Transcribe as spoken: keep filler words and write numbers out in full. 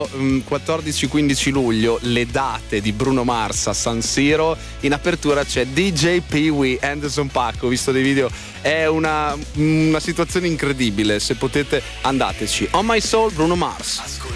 quattordici quindici luglio le date di Bruno Mars a San Siro. In apertura c'è D J Pee-wee, Anderson .Paak. Ho visto dei video, è una, una situazione incredibile. Se potete andateci. On My Soul, Bruno Mars.